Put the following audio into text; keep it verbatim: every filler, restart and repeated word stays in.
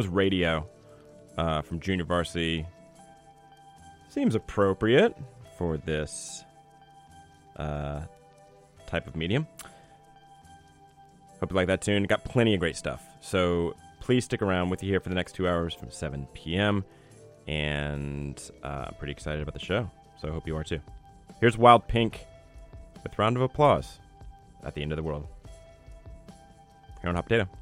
Radio uh, from Junior Varsity. Seems appropriate for this uh, type of medium. Hope you like that tune. Got plenty of great stuff. So please stick around with you here for the next two hours from seven p.m. And uh, I'm pretty excited about the show. So I hope you are too. Here's Wild Pink with Round of Applause at the End of the World. Here on Hot Potato.